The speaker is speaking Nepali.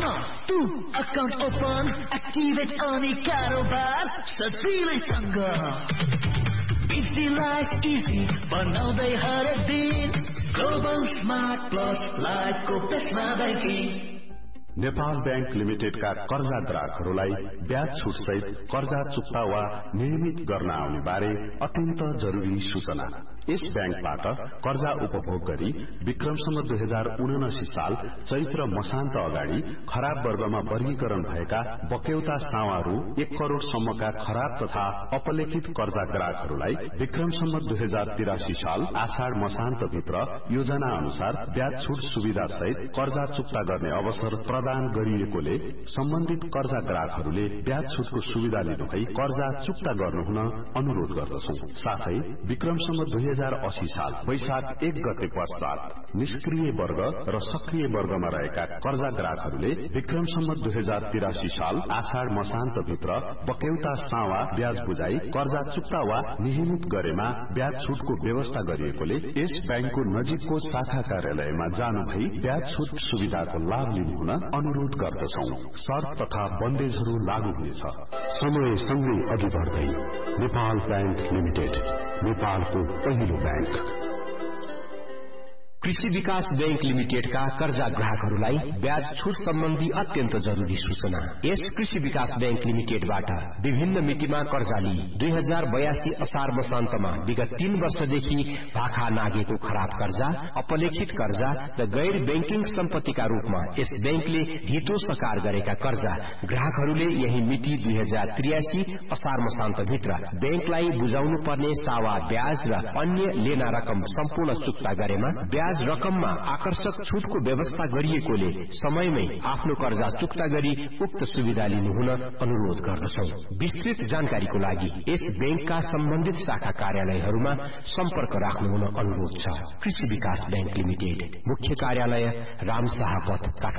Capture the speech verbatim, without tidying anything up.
तू अकाउन्ट ओपन एक्टिभेट अनि कारोबार सजिलैसँग इजी लाइफ इजी बनाउँदै हरेक दिन ग्लोबल स्मार्ट प्लस लाइफको पेसमा बैंकिङ। नेपाल बैंक लिमिटेडका कर्जा ग्राहकहरूलाई ब्याज छुट सहित कर्जा चुक्ता वा नियमित गर्न आउने बारे अत्यन्त जरुरी सूचना। यस बैंकबाट कर्जा उपभोग गरी विक्रमसम्म दुई हजार उनासी साल चैत्र मसान्त अगाडि खराब वर्गमा वर्गीकरण भएका बक्यौता सावारू एक करोड़ सम्मका खराब तथा अपलेखित कर्जा ग्राहकहरूलाई विक्रमसम्म दुई हजार तिरासी साल आषाढ़ मसान्त भित्र योजना अनुसार ब्याज छुट सुविधा सहित कर्जा चुक्ता गर्ने अवसर प्रदान गरिएकोले सम्बन्धित कर्जा ग्राहकहरूले ब्याज छुटको सुविधा लिनुभई कर्जा चुक्ता गर्नुहुन अनुरोध गर्दछौं। साथै विक्रमसम्म दुई हजार अस्सी साल वैशाख एक गते पश्चात निष्क्रिय वर्ग र सक्रिय वर्गमा रहेका कर्जा ग्राहकहरूले विक्रमसम्म दुई हजार तिरासी साल आषाढ़ मसान्त भित्र बक्यौता सावा ब्याज बुझाई कर्जा चुक्ता वा नियमित गरेमा ब्याज छुटको व्यवस्था गरिएकोले यस बैंकको नजिकको शाखा कार्यालयमा जानु भई ब्याज छुट सुविधाको लाभ लिनुहुन अनुरोध गर्दछौं। शर्त तथा बन्देजहरू लागू हुनेछ। समय सँगै अघि बढ्दै नेपाल बैंक लिमिटेड, नेपालको पहिलो बैंक। कृषि विकास बैंक लिमिटेडका कर्जा ग्राहकहरूलाई ब्याज छुट सम्बन्धी अत्यन्त जरुरी सूचना। यस कृषि विकास बैंक लिमिटेडबाट विभिन्न मितिमा कर्जा लिई दुई हजार बयासी असार मसान्तमा विगत तीन वर्षदेखि भाखा नागेको खराब कर्जा, अपलेखित कर्जा र गैर बैंकिङ सम्पत्तिका रूपमा यस बैंकले धितो सकार गरेका कर्जा ग्राहकहरूले यही मिति दुई हजार त्रियासी असार मसान्त भित्र बैंकलाई बुझाउनु पर्ने सावा ब्याज र अन्य लेना रकम सम्पूर्ण चुक्ता गरेमा ब्याज रकममा आकर्षक छुटको व्यवस्था गरिएकोले समयमै आफ्नो कर्जा चुक्ता गरी उक्त सुविधा लिनुहुन अनुरोध गर्दछौं। विस्तृत जानकारीको लागि यस बैंकका सम्बन्धित शाखा कार्यालयहरूमा सम्पर्क राख्नुहुन अनुरोध छ। कृषि विकास बैंक लिमिटेड, मुख्य कार्यालय रामशाह पथ।